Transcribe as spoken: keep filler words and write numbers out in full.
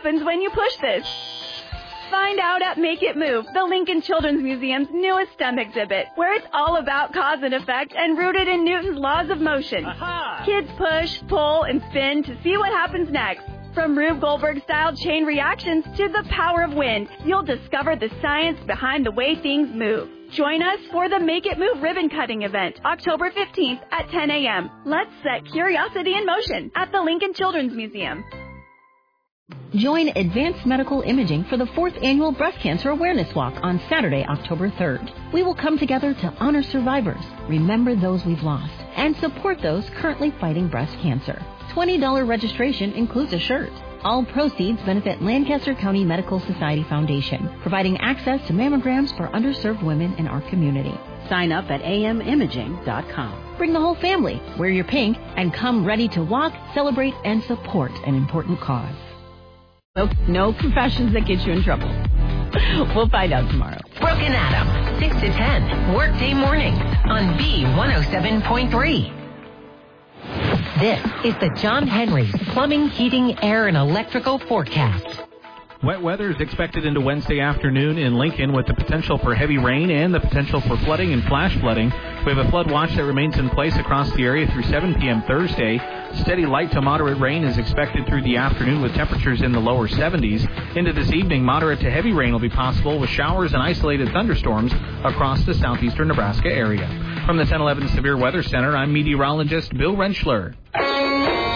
happens when you push this. Find out at Make It Move, the Lincoln Children's Museum's newest STEM exhibit, where it's all about cause and effect and rooted in Newton's laws of motion. Aha! Kids push, pull, and spin to see what happens next. From Rube Goldberg-style chain reactions to the power of wind, you'll discover the science behind the way things move. Join us for the Make It Move ribbon cutting event, October fifteenth at ten a.m. Let's set curiosity in motion at the Lincoln Children's Museum. Join Advanced Medical Imaging for the fourth Annual Breast Cancer Awareness Walk on Saturday, October third. We will come together to honor survivors, remember those we've lost, and support those currently fighting breast cancer. twenty dollars registration includes a shirt. All proceeds benefit Lancaster County Medical Society Foundation, providing access to mammograms for underserved women in our community. Sign up at a m imaging dot com. Bring the whole family, wear your pink, and come ready to walk, celebrate, and support an important cause. No, no professions that get you in trouble. We'll find out tomorrow. Brooke and Adam, six to ten, Workday Mornings on B one oh seven point three. This is the John Henry's Plumbing, Heating, Air, and Electrical Forecast. Wet weather is expected into Wednesday afternoon in Lincoln with the potential for heavy rain and the potential for flooding and flash flooding. We have a flood watch that remains in place across the area through seven p.m. Thursday. Steady light to moderate rain is expected through the afternoon with temperatures in the lower seventies. Into this evening, moderate to heavy rain will be possible with showers and isolated thunderstorms across the southeastern Nebraska area. From the ten eleven Severe Weather Center, I'm meteorologist Bill Rentschler.